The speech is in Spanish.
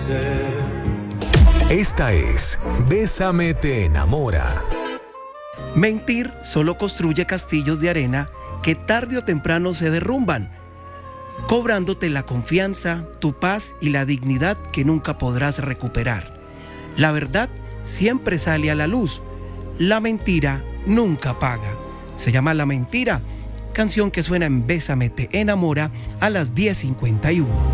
ser. Esta es Bésame te enamora. Mentir solo construye castillos de arena que tarde o temprano se derrumban, cobrándote la confianza, tu paz y la dignidad que nunca podrás recuperar. La verdad siempre sale a la luz. La mentira nunca paga. Se llama La Mentira, canción que suena en Bésame te enamora a las 10:51.